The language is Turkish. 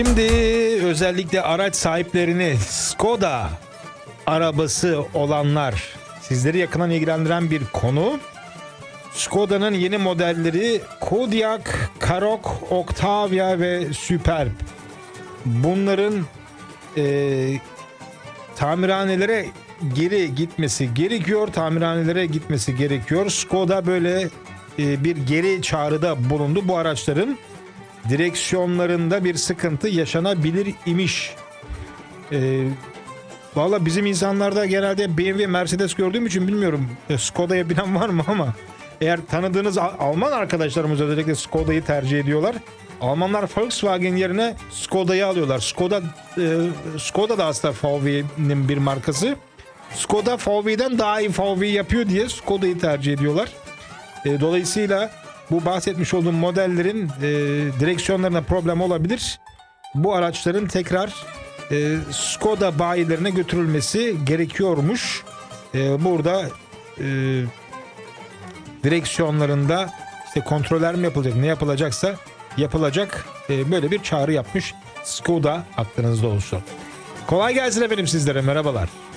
Şimdi özellikle araç sahiplerini, Skoda arabası olanlar, sizleri yakından ilgilendiren bir konu. Skoda'nın yeni modelleri Kodiaq, Karoq, Octavia ve Superb. Bunların tamirhanelere geri gitmesi gerekiyor. Tamirhanelere gitmesi gerekiyor. Skoda böyle bir geri çağrıda bulundu. Bu araçların direksiyonlarında bir sıkıntı yaşanabilir imiş. Valla bizim insanlarda genelde BMW, Mercedes gördüğüm için bilmiyorum. Skoda'ya binen var mı ama eğer tanıdığınız Alman arkadaşlarımız özellikle Skoda'yı tercih ediyorlar. Almanlar Volkswagen yerine Skoda'yı alıyorlar. Skoda da aslında VW'nin bir markası. Skoda VW'den daha iyi VW yapıyor diye Skoda'yı tercih ediyorlar. Dolayısıyla bu bahsetmiş olduğum modellerin direksiyonlarına problem olabilir. Bu araçların tekrar Skoda bayilerine götürülmesi gerekiyormuş. Burada direksiyonlarında işte kontroller mi yapılacak, ne yapılacaksa yapılacak, böyle bir çağrı yapmış Skoda, aklınızda olsun. Kolay gelsin efendim sizlere, merhabalar.